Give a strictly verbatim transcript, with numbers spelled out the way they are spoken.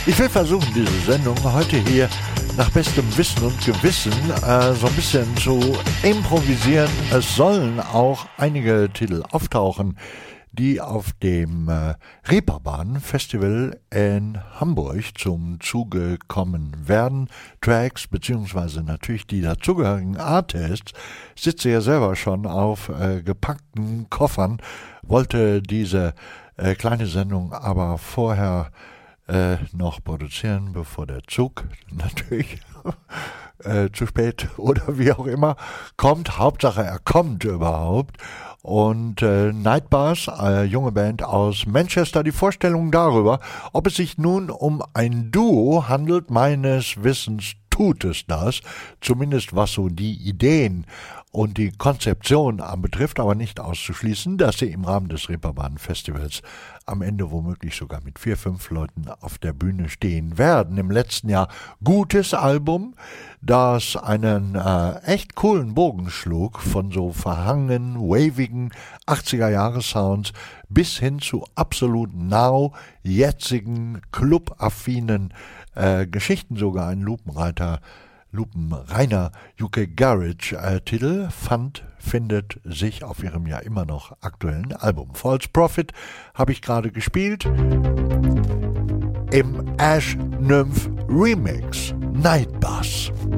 Ich will versuchen, diese Sendung heute hier nach bestem Wissen und Gewissen äh, so ein bisschen zu improvisieren. Es sollen auch einige Titel auftauchen, die auf dem äh, Reeperbahn Festival in Hamburg zum Zuge kommen werden. Tracks beziehungsweise natürlich die dazugehörigen Artists. Ich sitze ja selber schon auf äh, gepackten Koffern, wollte diese äh, kleine Sendung aber vorher äh, noch produzieren, bevor der Zug natürlich äh, zu spät oder wie auch immer kommt. Hauptsache er kommt überhaupt. Und äh, Nightbus, eine junge Band aus Manchester, die Vorstellung darüber, ob es sich nun um ein Duo handelt. Meines Wissens tut es das, zumindest was so die Ideen und die Konzeption anbetrifft, aber nicht auszuschließen, dass sie im Rahmen des Reeperbahn Festivals am Ende womöglich sogar mit vier, fünf Leuten auf der Bühne stehen werden. Im letzten Jahr gutes Album, das einen äh, echt coolen Bogen schlug, von so verhangenen, wavigen achtziger-Jahre-Sounds bis hin zu absolut now, jetzigen, clubaffinen äh, Geschichten, sogar ein Lupenreiter Lupenreiner U K Garage äh, Titel fand, findet sich auf ihrem ja immer noch aktuellen Album. False Prophet habe ich gerade gespielt im Ash Nymph Remix Nightbus.